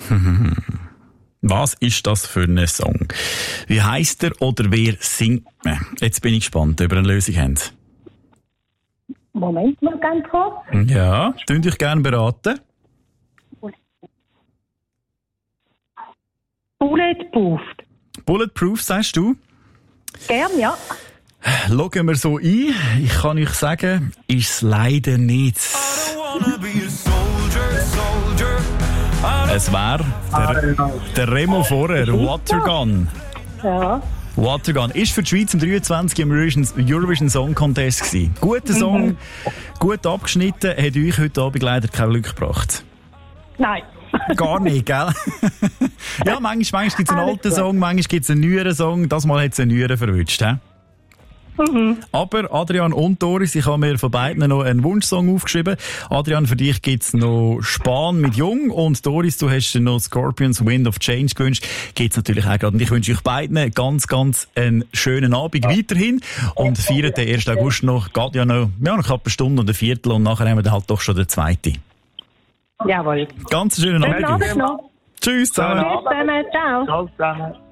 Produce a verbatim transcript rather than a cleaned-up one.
Was ist das für ein Song? Wie heisst er oder wer singt man? Jetzt bin ich gespannt, ob ihr eine Lösung habt. Moment mal ganz kurz. Ja, könnt euch gerne beraten. Bulletproof. Bulletproof, sagst du? Gern, ja. Schauen wir so ein. Ich kann euch sagen, ist es leider nicht. Es wäre der, der Remo vorher, Watergun. Ja. Watergun ist für die Schweiz im dreiundzwanzig im Eurovision, Eurovision Song Contest gewesen. Guter Song, mhm. gut abgeschnitten, hat euch heute Abend leider kein Glück gebracht. Nein. Gar nicht, gell? Ja, manchmal, manchmal gibt es einen alten Song, manchmal gibt es einen neueren Song. Das Mal hat es einen neueren verwünscht, he? Mhm. Aber Adrian und Doris, ich habe mir von beiden noch einen Wunschsong aufgeschrieben. Adrian, für dich gibt's noch Span mit Jung und Doris, du hast noch Scorpions Wind of Change gewünscht. Gibt's natürlich auch gerade. Und ich wünsche euch beiden ganz, ganz einen schönen Abend weiterhin und feiert den ersten August noch. Geht ja noch, ja, noch eine Stunde und ein Viertel und nachher haben wir dann halt doch schon den zweiten. Jawohl. Ganz schönen Abend. Abend noch. Tschüss zusammen. Tschüss zusammen. Ciao. Ciao zusammen.